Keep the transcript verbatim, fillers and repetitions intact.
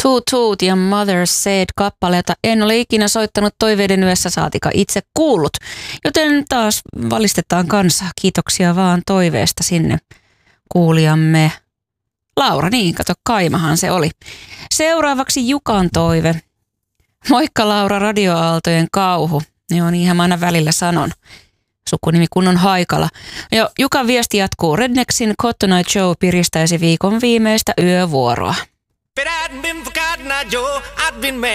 Toot Toot ja Mother Said -kappaleita en ole ikinä soittanut toiveiden yössä, saatika itse kuullut. Joten taas valistetaan kansaa. Kiitoksia vaan toiveesta sinne kuulijamme. Laura, niin kato, Kaimahan se oli. Seuraavaksi Jukan toive. Moikka Laura, radioaaltojen kauhu. Joo, niinhän mä aina välillä sanon. Sukunimi kunnon Haikala. Ja Jukan viesti jatkuu. Rednexin Cotton Eye Joe piristäisi viikon viimeistä yövuoroa.